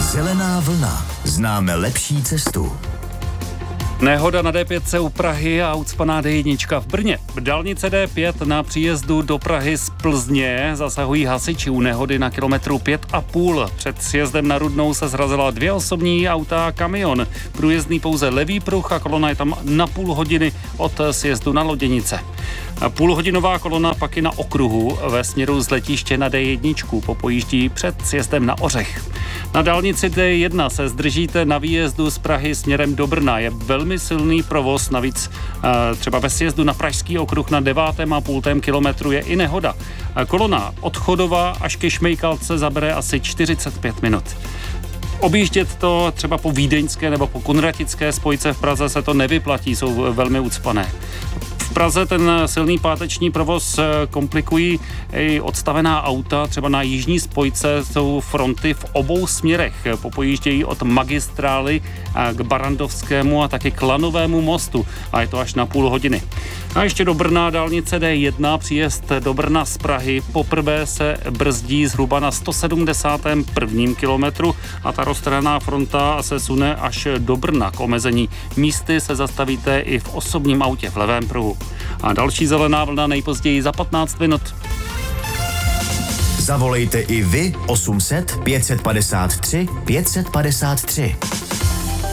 Zelená vlna. Známe lepší cestu. Nehoda na D5 u Prahy a ucpaná D1 v Brně. Dálnice D5 na příjezdu do Prahy z Plzně zasahují hasiči u nehody na kilometru 5,5. Před sjezdem na Rudnou se zrazila 2 osobní auta a kamion. Průjezdný pouze levý pruh a kolona je tam na půl hodiny od sjezdu na Loděnice. Půlhodinová kolona pak i na okruhu ve směru z letiště na D1 popojíždí před sjezdem na Ořech. Na dálnici D1 se zdržíte na výjezdu z Prahy směrem do Brna. Je velmi silný provoz, navíc třeba ve sjezdu na Pražský okruh na 9,5 kilometru je i nehoda. Kolona od Chodova až ke Šmejkalce zabere asi 45 minut. Objíždět to třeba po vídeňské nebo po kunratické spojce v Praze se to nevyplatí, jsou velmi ucpané. V Praze ten silný páteční provoz komplikují i odstavená auta, třeba na jižní spojce jsou fronty v obou směrech. Popojíždějí od magistrály k Barandovskému a taky k Lanovému mostu a je to až na půl hodiny. A ještě do Brna dálnice D1, příjezd do Brna z Prahy. Poprvé se brzdí zhruba na 171. kilometru a ta roztrhaná fronta se sune až do Brna k omezení. Místy se zastavíte i v osobním autě v levém pruhu. A další zelená vlna nejpozději za 15 minut. Zavolejte i vy 800 553 553.